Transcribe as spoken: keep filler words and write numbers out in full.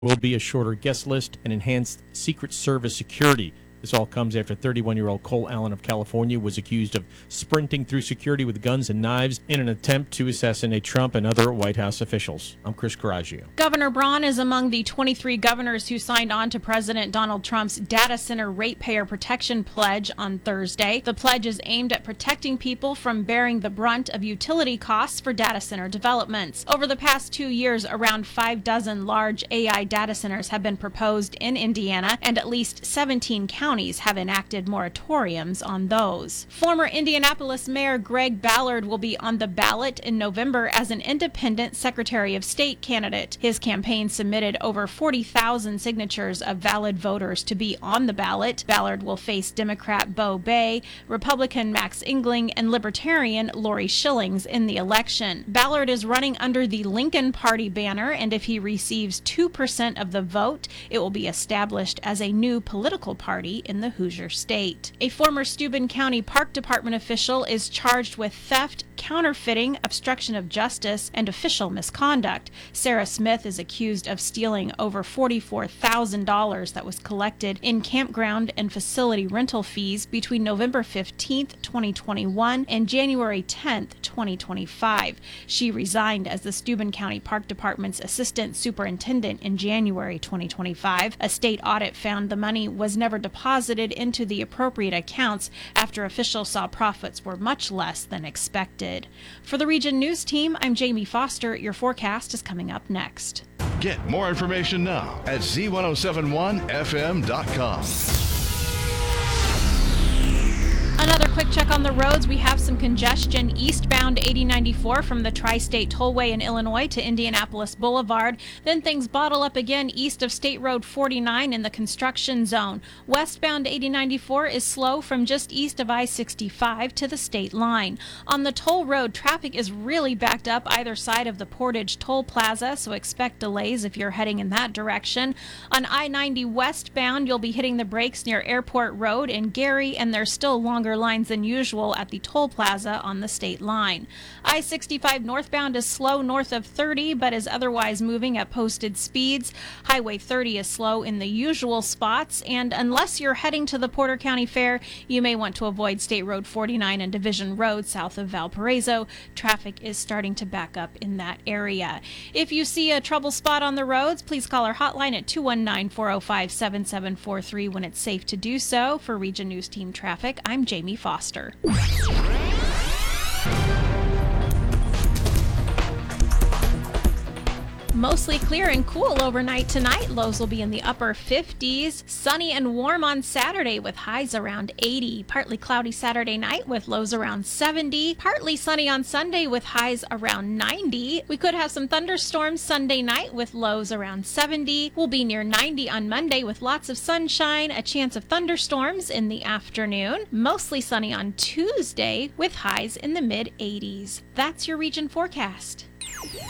Will be a shorter guest list and enhanced Secret Service security. This all comes after thirty-one-year-old Cole Allen of California was accused of sprinting through security with guns and knives in an attempt to assassinate Trump and other White House officials. I'm Chris Coraggio. Governor Braun is among the twenty-three governors who signed on to President Donald Trump's data center ratepayer protection pledge on Thursday. The pledge is aimed at protecting people from bearing the brunt of utility costs for data center developments. Over the past two years, around five dozen large A I data centers have been proposed in Indiana, and at least seventeen counties have enacted moratoriums on those. Former Indianapolis Mayor Greg Ballard will be on the ballot in November as an independent Secretary of State candidate. His campaign submitted over forty thousand signatures of valid voters to be on the ballot. Ballard will face Democrat Bo Bay, Republican Max Engling, and Libertarian Lori Schillings in the election. Ballard is running under the Lincoln Party banner, and if he receives two percent of the vote, it will be established as a new political party in the Hoosier State. A former Steuben County Park Department official is charged with theft, counterfeiting, obstruction of justice, and official misconduct. Sarah Smith is accused of stealing over forty-four thousand dollars that was collected in campground and facility rental fees between November fifteenth, twenty twenty-one and January tenth, twenty twenty-five. She resigned as the Steuben County Park Department's assistant superintendent in January twenty twenty-five. A state audit found the money was never deposited into the appropriate accounts after officials saw profits were much less than expected. For the Region News Team, I'm Jamie Foster. Your forecast is coming up next. Get more information now at Z ten seventy-one F M dot com. Another quick check on the roads. We have some congestion eastbound eighty ninety-four from the Tri-State Tollway in Illinois to Indianapolis Boulevard. Then things bottle up again east of State Road forty-nine in the construction zone. Westbound eighty ninety-four is slow from just east of I sixty-five to the state line. On the toll road, traffic is really backed up either side of the Portage Toll Plaza, so expect delays if you're heading in that direction. On I ninety westbound, you'll be hitting the brakes near Airport Road in Gary, and there's still longer lines than usual at the toll plaza on the state line. I sixty-five northbound is slow north of thirty, but is otherwise moving at posted speeds. Highway thirty is slow in the usual spots, and unless you're heading to the Porter County Fair, you may want to avoid State Road forty-nine and Division Road south of Valparaiso. Traffic is starting to back up in that area. If you see a trouble spot on the roads, please call our hotline at two one nine, four oh five, seven seven four three when it's safe to do so. For Region News Team Traffic, I'm Jamie Foster. Mostly clear and cool overnight tonight. Lows will be in the upper fifties. Sunny and warm on Saturday with highs around eighty. Partly cloudy Saturday night with lows around seventy. Partly sunny on Sunday with highs around ninety. We could have some thunderstorms Sunday night with lows around seventy. We'll be near ninety on Monday with lots of sunshine. A chance of thunderstorms in the afternoon. Mostly sunny on Tuesday with highs in the mid eighties. That's your region forecast.